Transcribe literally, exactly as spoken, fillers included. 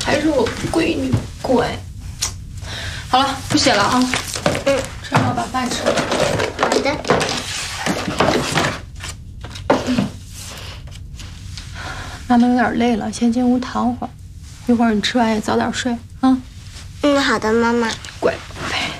还是我闺女乖。好了，不写了啊。嗯，正好把饭吃了。 好的。 妈妈有点累了，先进屋躺会儿。一会儿你吃完也早点睡啊。 嗯，好的，妈妈。 乖。